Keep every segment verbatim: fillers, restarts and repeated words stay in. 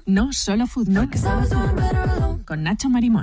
No Solo Fútbol, con Nacho Marimón.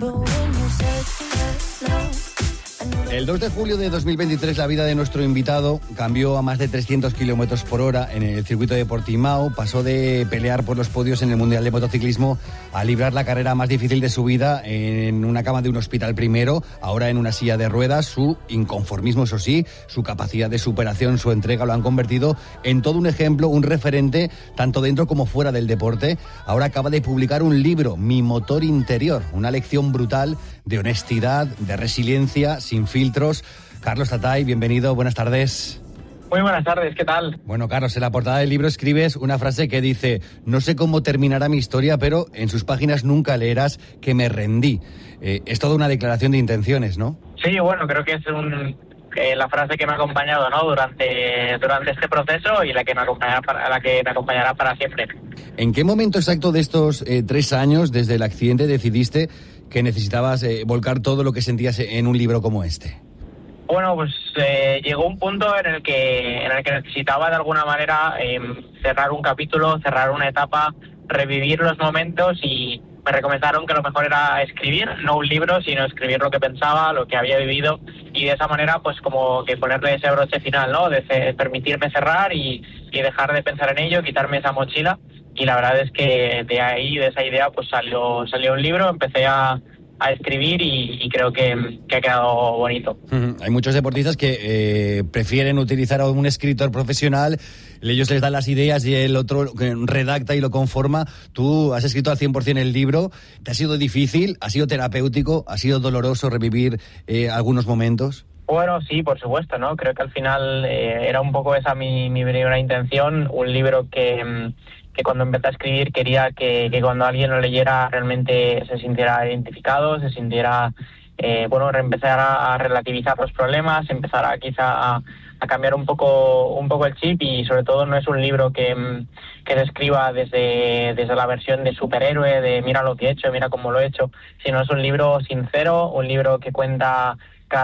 El dos de julio de dos mil veintitrés la vida de nuestro invitado cambió a más de trescientos kilómetros por hora en el circuito de Portimao. Pasó de pelear por los podios en el Mundial de Motociclismo a librar la carrera más difícil de su vida en una cama de un hospital primero, ahora en una silla de ruedas. Su inconformismo, eso sí, su capacidad de superación, su entrega lo han convertido en todo un ejemplo, un referente, tanto dentro como fuera del deporte. Ahora acaba de publicar un libro, Mi Motor Interior, una lección brutal de honestidad, de resiliencia, sin filtros. Carlos Tatay, bienvenido, buenas tardes. Muy buenas tardes, ¿qué tal? Bueno, Carlos, en la portada del libro escribes una frase que dice: no sé cómo terminará mi historia, pero en sus páginas nunca leerás que me rendí. Eh, es toda una declaración de intenciones, ¿no? Sí, bueno, creo que es un, eh, la frase que me ha acompañado, ¿no? durante, durante este proceso y la que me acompañará para, la que me acompañará para siempre. ¿En qué momento exacto de estos eh, tres años, desde el accidente, decidiste que necesitabas eh, volcar todo lo que sentías en un libro como este? Bueno, pues eh, llegó un punto en el que en el que necesitaba de alguna manera eh, cerrar un capítulo, cerrar una etapa, revivir los momentos, y me recomendaron que lo mejor era escribir, no un libro, sino escribir lo que pensaba, lo que había vivido, y de esa manera pues como que ponerle ese broche final, ¿no? De ce- permitirme cerrar y, y dejar de pensar en ello, quitarme esa mochila. Y la verdad es que de ahí, de esa idea, pues salió salió un libro, empecé a, a escribir y, y creo que, que ha quedado bonito. Uh-huh. Hay muchos deportistas que eh, prefieren utilizar a un escritor profesional, ellos les dan las ideas y el otro redacta y lo conforma. Tú has escrito al cien por ciento el libro. ¿Te ha sido difícil? ¿Ha sido terapéutico? ¿Ha sido doloroso revivir eh, algunos momentos? Bueno, sí, por supuesto, ¿no? Creo que al final eh, era un poco esa mi, mi primera intención, un libro que... que cuando empecé a escribir quería que, que cuando alguien lo leyera realmente se sintiera identificado, se sintiera, eh, bueno, empezar a, a relativizar los problemas, empezar a quizá a, a cambiar un poco un poco el chip, y sobre todo no es un libro que, que se escriba desde, desde la versión de superhéroe, de mira lo que he hecho, mira cómo lo he hecho, sino es un libro sincero, un libro que cuenta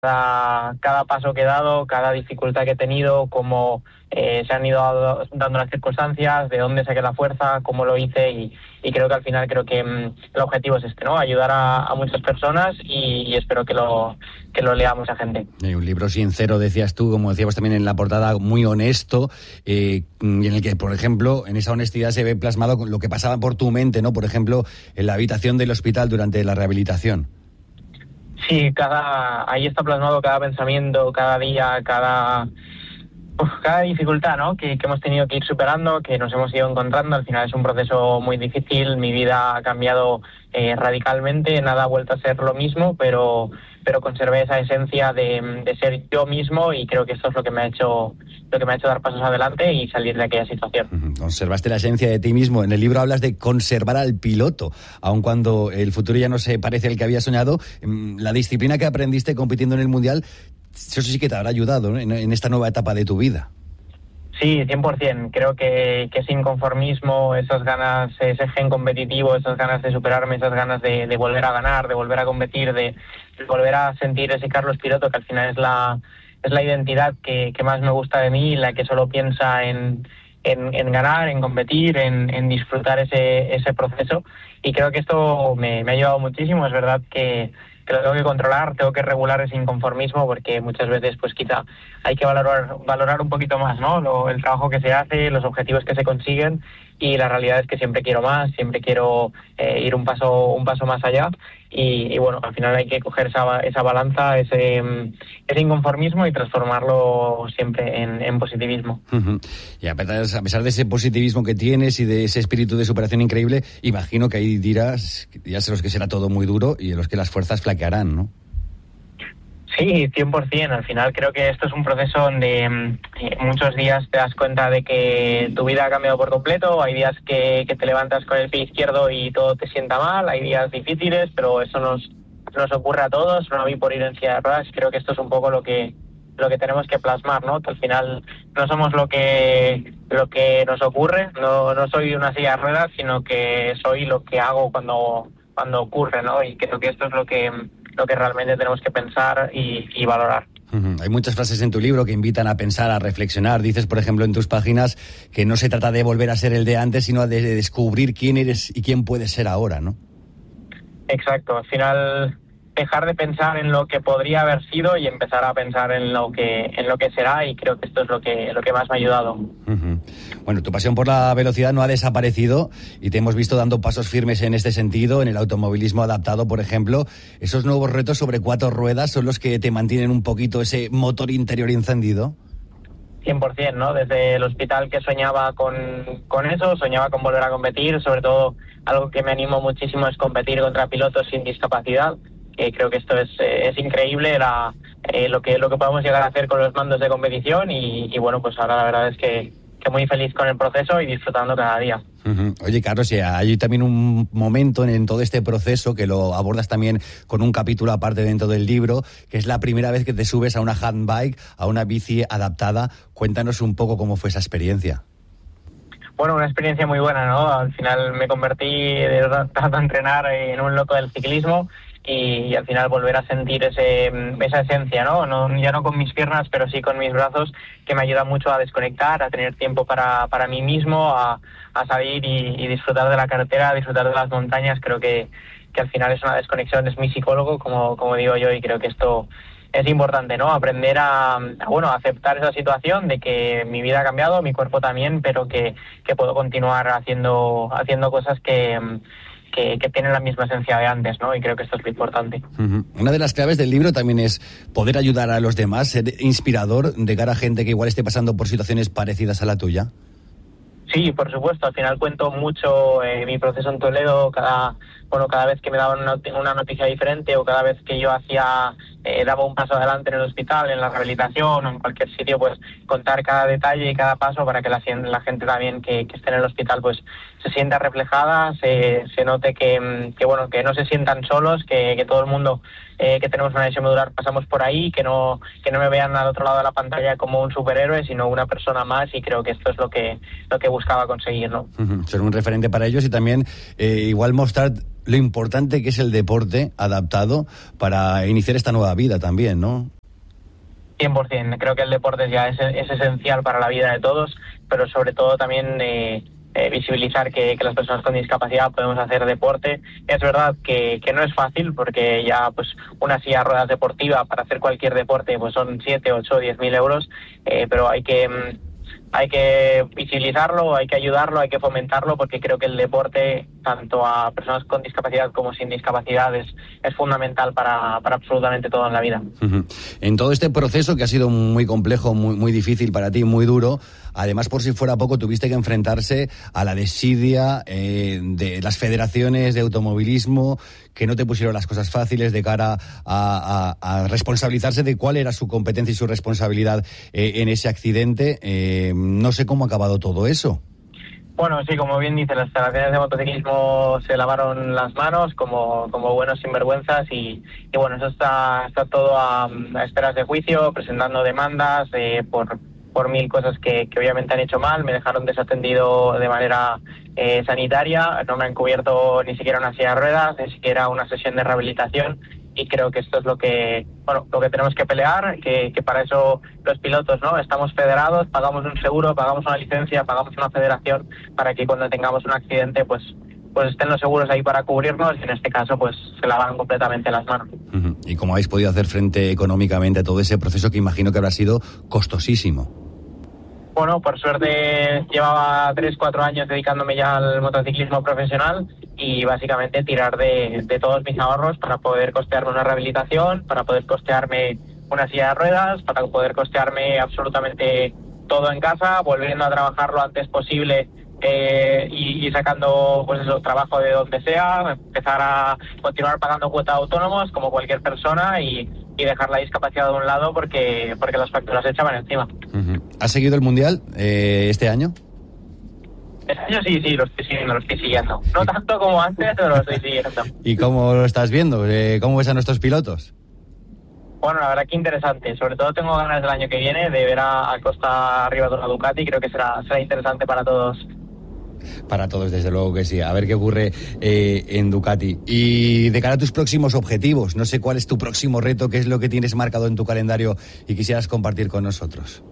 cada, cada paso que he dado, cada dificultad que he tenido, cómo eh, se han ido dando las circunstancias, de dónde saqué la fuerza, cómo lo hice, y, y creo que al final creo que mm, el objetivo es este, ¿no? Ayudar a, a muchas personas, y, y espero que lo que lo lea mucha gente. Hay un libro sincero, decías tú, como decíamos también en la portada, muy honesto, eh, en el que, por ejemplo, en esa honestidad se ve plasmado lo que pasaba por tu mente, ¿no? Por ejemplo, en la habitación del hospital durante la rehabilitación. Sí, cada ahí está plasmado cada pensamiento, cada día, cada uf, cada dificultad, ¿no? Que, que hemos tenido que ir superando, que nos hemos ido encontrando. Al final es un proceso muy difícil. Mi vida ha cambiado eh, radicalmente, nada ha vuelto a ser lo mismo, pero pero conservé esa esencia de, de ser yo mismo, y creo que esto es lo que me ha hecho lo que me ha hecho dar pasos adelante y salir de aquella situación. Uh-huh. Conservaste la esencia de ti mismo. En el libro hablas de conservar al piloto, aun cuando el futuro ya no se parece al que había soñado. La disciplina que aprendiste compitiendo en el Mundial, eso sí que te habrá ayudado, ¿no? en, en esta nueva etapa de tu vida. Sí, cien por ciento. Creo que, que ese inconformismo, esas ganas, ese gen competitivo, esas ganas de superarme, esas ganas de, de volver a ganar, de volver a competir, de, de volver a sentir ese Carlos piloto, que al final es la es la identidad que, que más me gusta de mí, la que solo piensa en, en, en ganar, en competir, en, en disfrutar ese, ese proceso. Y creo que esto me, me ha ayudado muchísimo. Es verdad que que lo tengo que controlar, tengo que regular ese inconformismo, porque muchas veces pues quizá hay que valorar valorar un poquito más, ¿no? Lo, el trabajo que se hace, los objetivos que se consiguen, y la realidad es que siempre quiero más, siempre quiero eh, ir un paso un paso más allá, y, y bueno, al final hay que coger esa, esa balanza, ese, ese inconformismo, y transformarlo siempre en, en positivismo. Uh-huh. Y a pesar, a pesar de ese positivismo que tienes y de ese espíritu de superación increíble, imagino que hay días, días en los que será todo muy duro y en los que las fuerzas flaquearán, ¿no? Sí, cien por ciento. Al final creo que esto es un proceso donde eh, muchos días te das cuenta de que tu vida ha cambiado por completo. Hay días que, que te levantas con el pie izquierdo y todo te sienta mal. Hay días difíciles, pero eso nos, nos ocurre a todos. No a mí por ir en silla de ruedas. Creo que esto es un poco lo que lo que tenemos que plasmar, ¿no? Que al final no somos lo que lo que nos ocurre. No, no soy una silla de ruedas, sino que soy lo que hago cuando cuando ocurre, ¿no? Y creo que esto es lo que lo que realmente tenemos que pensar y, y valorar. Uh-huh. Hay muchas frases en tu libro que invitan a pensar, a reflexionar. Dices, por ejemplo, en tus páginas que no se trata de volver a ser el de antes, sino de descubrir quién eres y quién puedes ser ahora, ¿no? Exacto, al final dejar de pensar en lo que podría haber sido y empezar a pensar en lo que en lo que será, y creo que esto es lo que lo que más me ha ayudado. Uh-huh. Bueno, tu pasión por la velocidad no ha desaparecido y te hemos visto dando pasos firmes en este sentido, en el automovilismo adaptado, por ejemplo. Esos nuevos retos sobre cuatro ruedas son los que te mantienen un poquito ese motor interior encendido. cien por ciento, ¿no? Desde el hospital que soñaba con, con eso, soñaba con volver a competir. Sobre todo, algo que me animó muchísimo es competir contra pilotos sin discapacidad. Eh, creo que esto es, eh, es increíble la, eh, lo que lo que podemos llegar a hacer con los mandos de competición y, y bueno, pues ahora la verdad es que, que muy feliz con el proceso y disfrutando cada día. Uh-huh. Oye, Carlos, hay también un momento en, en todo este proceso que lo abordas también con un capítulo aparte dentro del libro, que es la primera vez que te subes a una handbike, a una bici adaptada. Cuéntanos un poco cómo fue esa experiencia. Bueno, una experiencia muy buena, ¿no? Al final me convertí de tanto a entrenar en un loco del ciclismo y, y al final volver a sentir ese esa esencia, ¿no? ¿no? Ya no con mis piernas, pero sí con mis brazos, que me ayuda mucho a desconectar, a tener tiempo para, para mí mismo, a, a salir y, y disfrutar de la carretera, disfrutar de las montañas. Creo que, que al final es una desconexión, es mi psicólogo, como, como digo yo, y creo que esto es importante, ¿no? Aprender a, a, bueno, a aceptar esa situación de que mi vida ha cambiado, mi cuerpo también, pero que, que puedo continuar haciendo, haciendo cosas que... Que, que tienen la misma esencia de antes, ¿no? Y creo que esto es lo importante. Uh-huh. Una de las claves del libro también es poder ayudar a los demás, ser inspirador de cara a gente que igual esté pasando por situaciones parecidas a la tuya. Sí, por supuesto. Al final cuento mucho eh, mi proceso en Toledo, cada bueno cada vez que me daban una, una noticia diferente o cada vez que yo hacía eh, daba un paso adelante en el hospital, en la rehabilitación o en cualquier sitio, pues contar cada detalle y cada paso para que la, la gente también que, que esté en el hospital pues se sienta reflejada, se, se note que, que bueno que no se sientan solos, que, que todo el mundo eh, que tenemos una lesión medular pasamos por ahí, que no que no me vean al otro lado de la pantalla como un superhéroe, sino una persona más, y creo que esto es lo que lo que buscaba conseguir, ¿no? Uh-huh. Ser un referente para ellos y también eh, igual mostrar lo importante que es el deporte adaptado para iniciar esta nueva vida también, ¿no? cien por ciento. Creo que el deporte ya es, es esencial para la vida de todos, pero sobre todo también eh, eh, visibilizar que, que las personas con discapacidad podemos hacer deporte. Es verdad que, que no es fácil, porque ya pues una silla de ruedas deportiva para hacer cualquier deporte pues son siete, ocho, diez mil euros, eh, pero hay que... Hay que visibilizarlo, hay que ayudarlo, hay que fomentarlo, porque creo que el deporte, tanto a personas con discapacidad como sin discapacidad, es, es fundamental para, para absolutamente todo en la vida. Uh-huh. En todo este proceso, que ha sido muy complejo, muy, muy difícil para ti, muy duro, además, por si fuera poco, tuviste que enfrentarse a la desidia eh, de las federaciones de automovilismo, que no te pusieron las cosas fáciles de cara a, a, a responsabilizarse de cuál era su competencia y su responsabilidad eh, en ese accidente. Eh, no sé cómo ha acabado todo eso. Bueno, sí, como bien dice, las federaciones de motociclismo se lavaron las manos como, como buenos sinvergüenzas y, y bueno, eso está, está todo a, a esperas de juicio, presentando demandas eh, por... por mil cosas que, que obviamente han hecho mal. Me dejaron desatendido de manera eh, sanitaria, no me han cubierto ni siquiera una silla de ruedas, ni siquiera una sesión de rehabilitación, y creo que esto es lo que bueno lo que tenemos que pelear, que, que para eso los pilotos no estamos federados, pagamos un seguro, pagamos una licencia, pagamos una federación, para que cuando tengamos un accidente pues pues estén los seguros ahí para cubrirnos, y en este caso pues se lavan completamente las manos. Uh-huh. ¿Y cómo habéis podido hacer frente económicamente a todo ese proceso que imagino que habrá sido costosísimo? Bueno, por suerte llevaba tres, cuatro años dedicándome ya al motociclismo profesional y básicamente tirar de, de todos mis ahorros para poder costearme una rehabilitación, para poder costearme una silla de ruedas, para poder costearme absolutamente todo en casa, volviendo a trabajar lo antes posible eh, y, y sacando pues eso, trabajo de donde sea, empezar a continuar pagando cuotas autónomos como cualquier persona y, y dejar la discapacidad de un lado porque, porque las facturas se echaban encima. Uh-huh. ¿Has seguido el Mundial eh, este año? Este año sí, sí, lo estoy siguiendo, lo estoy siguiendo. No tanto como antes, pero lo estoy siguiendo. ¿Y cómo lo estás viendo? Eh, ¿Cómo ves a nuestros pilotos? Bueno, la verdad que interesante. Sobre todo tengo ganas del año que viene de ver a, a Costa arriba de una Ducati. Creo que será, será interesante para todos. Para todos, desde luego que sí. A ver qué ocurre eh, en Ducati. Y de cara a tus próximos objetivos, no sé cuál es tu próximo reto, qué es lo que tienes marcado en tu calendario y quisieras compartir con nosotros.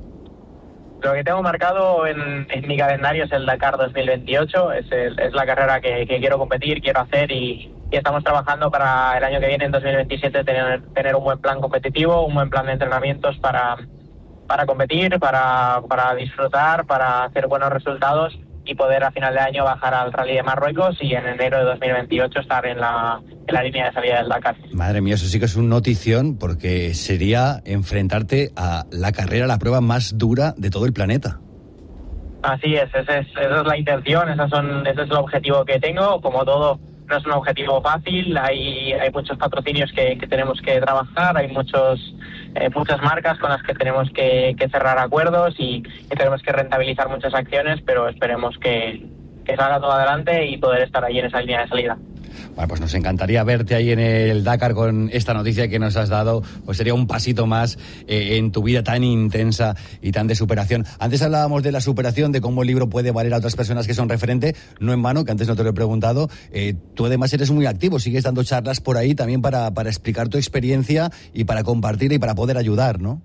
Lo que tengo marcado en, en mi calendario es el Dakar dos mil veintiocho, es, el, es la carrera que, que quiero competir, quiero hacer y, y estamos trabajando para el año que viene, en dos mil veintisiete, tener, tener un buen plan competitivo, un buen plan de entrenamientos para, para competir, para, para disfrutar, para hacer buenos resultados y poder a final de año bajar al Rally de Marruecos y en enero de dos mil veintiocho estar en la, en la línea de salida del Dakar. Madre mía, eso sí que es un notición, porque sería enfrentarte a la carrera, la prueba más dura de todo el planeta. Así es, esa es, esa es la intención, esas son, ese es el objetivo que tengo. Como todo, no es un objetivo fácil, hay, hay muchos patrocinios que, que tenemos que trabajar, hay muchos eh, muchas marcas con las que tenemos que, que cerrar acuerdos y, y tenemos que rentabilizar muchas acciones, pero esperemos que, que salga todo adelante y poder estar ahí en esa línea de salida. Bueno, pues nos encantaría verte ahí en el Dakar con esta noticia que nos has dado, pues sería un pasito más eh, en tu vida tan intensa y tan de superación. Antes hablábamos de la superación, de cómo el libro puede valer a otras personas que son referente, no en vano, que antes no te lo he preguntado, eh, tú además eres muy activo, sigues dando charlas por ahí también para, para explicar tu experiencia y para compartir y para poder ayudar, ¿no?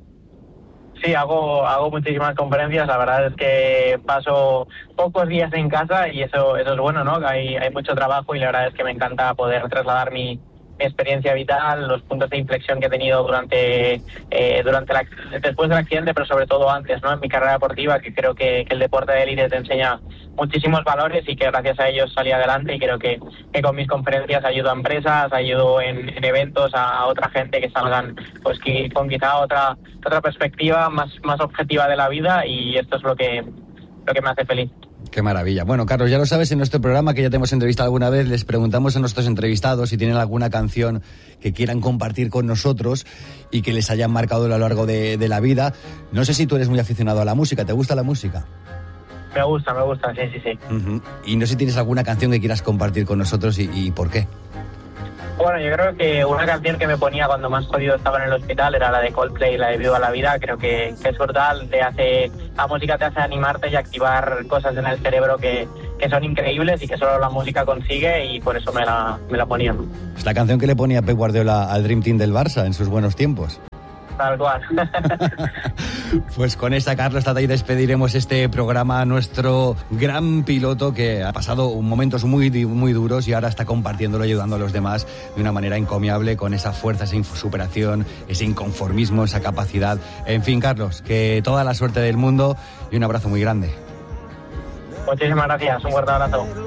Sí, hago hago muchísimas conferencias. La verdad es que paso pocos días en casa y eso eso es bueno, ¿no? Hay hay mucho trabajo y la verdad es que me encanta poder trasladar mi, mi experiencia vital, los puntos de inflexión que he tenido durante eh, durante la, después del accidente, pero sobre todo antes, ¿no? En mi carrera deportiva, que creo que, que el deporte de élite te enseña muchísimos valores y que gracias a ellos salí adelante, y creo que, que con mis conferencias ayudo a empresas, ayudo en, en eventos a, a otra gente que salgan pues que, con quizá otra otra perspectiva más más objetiva de la vida, y esto es lo que lo que me hace feliz. Qué maravilla. Bueno, Carlos, ya lo sabes, en nuestro programa, que ya te hemos entrevistado alguna vez, les preguntamos a nuestros entrevistados si tienen alguna canción que quieran compartir con nosotros y que les hayan marcado a lo largo de, de la vida. No sé si tú eres muy aficionado a la música, ¿te gusta la música? Me gusta, me gusta, sí, sí, sí. Uh-huh. Y no sé si tienes alguna canción que quieras compartir con nosotros y, y por qué. Bueno, yo creo que una canción que me ponía cuando más jodido estaba en el hospital era la de Coldplay, la de Viva la Vida. Creo que, que es brutal, te hace, la música te hace animarte y activar cosas en el cerebro que, que son increíbles y que solo la música consigue, y por eso me la, me la ponía. Es la canción que le ponía Pep Guardiola al Dream Team del Barça en sus buenos tiempos. Tal cual. Pues con esta, Carlos Tatay, despediremos este programa. Nuestro gran piloto que ha pasado momentos muy, muy duros y ahora está compartiéndolo y ayudando a los demás de una manera encomiable, con esa fuerza, esa superación, ese inconformismo, esa capacidad. En fin, Carlos, que toda la suerte del mundo y un abrazo muy grande. Muchísimas gracias, un fuerte abrazo.